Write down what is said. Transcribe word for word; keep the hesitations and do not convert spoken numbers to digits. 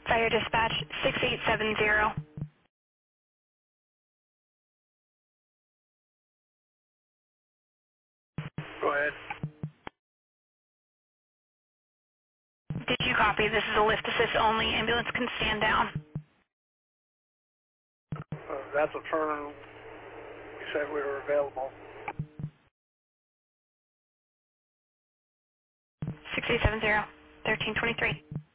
Fire dispatch six eight seven zero. Go ahead. Did you copy? This is a lift assist only. Ambulance can stand down. Uh, that's a turn. You said we were available. six eight seven zero, thirteen twenty-three.